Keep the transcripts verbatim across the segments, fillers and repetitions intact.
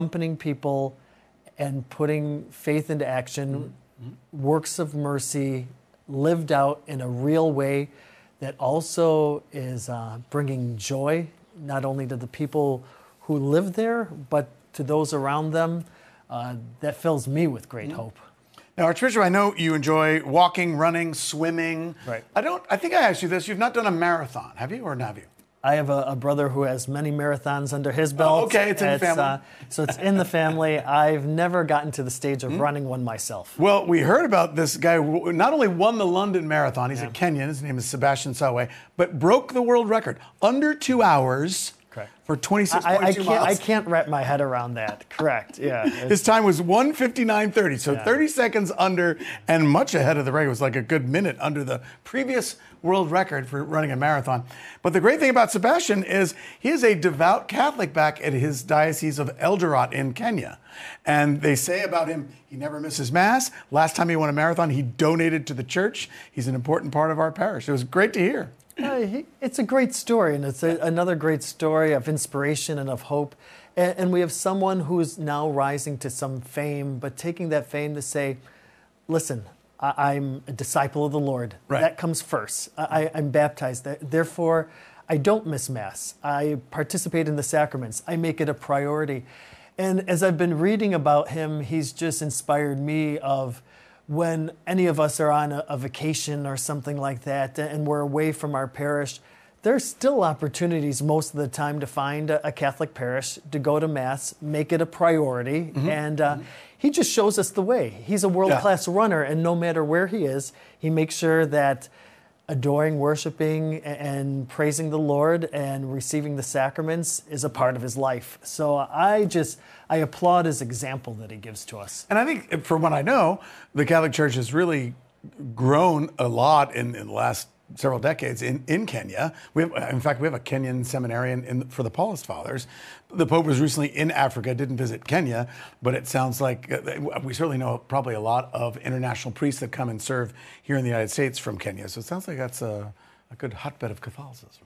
accompanying people and putting faith into action, mm-hmm. works of mercy lived out in a real way that also is uh, bringing joy not only to the people who live there, but to those around them. Uh, that fills me with great mm-hmm. hope. Now, Archbishop, I know you enjoy walking, running, swimming. Right. I don't. I think I asked you this. You've not done a marathon, have you, or have you? I have a, a brother who has many marathons under his belt. Oh, okay, it's in it's, the family. Uh, so it's in the family. I've never gotten to the stage of mm-hmm. running one myself. Well, we heard about this guy who not only won the London Marathon, he's yeah. a Kenyan, his name is Sebastian Sawe, but broke the world record. Under two hours. Correct. For twenty-six point two I, I can't, miles. I can't wrap my head around that. Correct. Yeah. His time was one fifty-nine thirty, so yeah. thirty seconds under and much ahead of the record. It was like a good minute under the previous world record for running a marathon. But the great thing about Sebastian is he is a devout Catholic back at his diocese of Eldoret in Kenya. And they say about him, he never misses Mass. Last time he won a marathon, he donated to the church. He's an important part of our parish. It was great to hear. Uh, he, it's a great story, and it's a, another great story of inspiration and of hope. And, and we have someone who's now rising to some fame, but taking that fame to say, listen, I, I'm a disciple of the Lord. Right. That comes first. I, I'm baptized. Therefore, I don't miss Mass. I participate in the sacraments. I make it a priority. And as I've been reading about him, he's just inspired me of when any of us are on a, a vacation or something like that and we're away from our parish, there's still opportunities most of the time to find a, a Catholic parish, to go to Mass, make it a priority. Mm-hmm. And uh, mm-hmm. he just shows us the way. He's a world-class yeah. runner, and no matter where he is, he makes sure that adoring, worshiping, and praising the Lord and receiving the sacraments is a part of his life. So I just, I applaud his example that he gives to us. And I think, from what I know, the Catholic Church has really grown a lot in, in the last several decades in, in Kenya. We have, in fact, we have a Kenyan seminarian in, for the Paulist Fathers. The Pope was recently in Africa, didn't visit Kenya, but it sounds like uh, we certainly know probably a lot of international priests that come and serve here in the United States from Kenya. So it sounds like that's a, a good hotbed of Catholicism.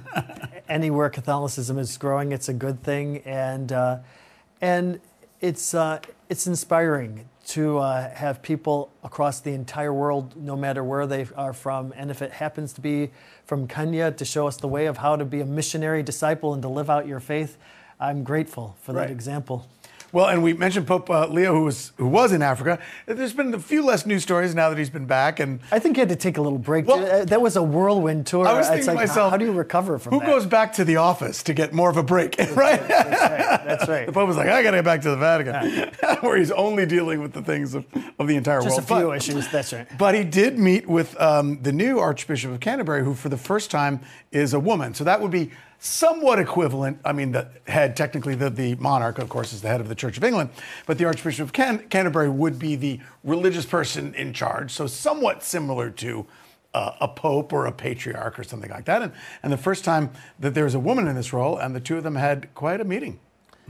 Anywhere Catholicism is growing, it's a good thing, and uh, and it's uh, it's inspiring to uh, have people across the entire world, no matter where they are from, and if it happens to be from Kenya, to show us the way of how to be a missionary disciple and to live out your faith. I'm grateful for right. that example. Well, and we mentioned Pope uh, Leo, who was who was in Africa. There's been a few less news stories now that he's been back, and I think he had to take a little break. Well, that was a whirlwind tour. I was thinking it's to like, myself, how do you recover from who that? Who goes back to the office to get more of a break, That's right? right? That's right. That's right. The Pope was like, I got to get back to the Vatican, yeah. where he's only dealing with the things of, of the entire Just world. Just a few but, issues. That's right. But he did meet with um, the new Archbishop of Canterbury, who for the first time is a woman. So that would be somewhat equivalent. I mean, the head, technically the, the monarch, of course, is the head of the Church of England, but the Archbishop of Can- Canterbury would be the religious person in charge. So somewhat similar to uh, a pope or a patriarch or something like that. And, and the first time that there's a woman in this role, and the two of them had quite a meeting.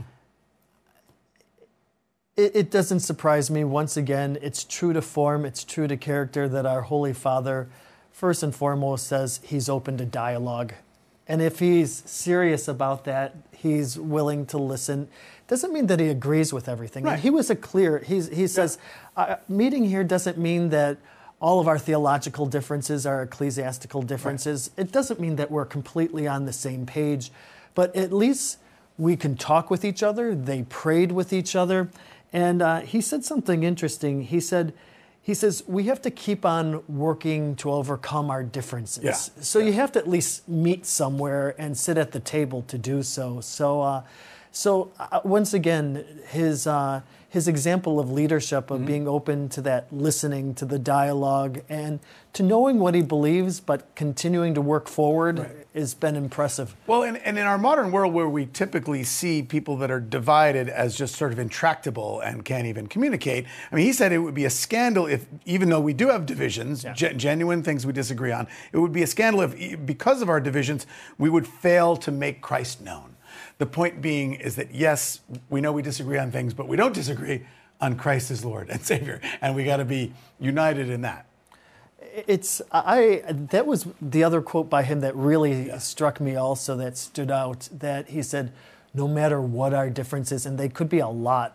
It, it doesn't surprise me. Once again, it's true to form, it's true to character that our Holy Father, first and foremost, says he's open to dialogue. And if he's serious about that, he's willing to listen. Doesn't mean that he agrees with everything. Right. And he was a clear, he's, he says, yeah. uh, meeting here doesn't mean that all of our theological differences are ecclesiastical differences. Right. It doesn't mean that we're completely on the same page, but at least we can talk with each other. They prayed with each other. And uh, he said something interesting. He said, He says, we have to keep on working to overcome our differences. Yeah. So yeah. you have to at least meet somewhere and sit at the table to do so. So uh, so uh, once again, his uh, his example of leadership, of mm-hmm. being open to that listening, to the dialogue, and to knowing what he believes, but continuing to work forward right. has been impressive. Well, and, and in our modern world where we typically see people that are divided as just sort of intractable and can't even communicate, I mean, he said it would be a scandal if, even though we do have divisions, yeah. ge- genuine things we disagree on, it would be a scandal if, because of our divisions, we would fail to make Christ known. The point being is that, yes, we know we disagree on things, but we don't disagree on Christ as Lord and Savior. And we got to be united in that. It's, I, that was the other quote by him that really yeah. struck me also, that stood out, that he said, no matter what our differences, and they could be a lot.